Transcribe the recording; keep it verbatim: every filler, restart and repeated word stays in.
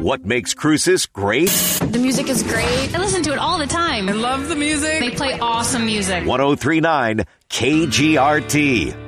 what makes Cruces great? The music is great. I listen to it all the time. I love the music. They play awesome music. ten thirty-nine K G R T.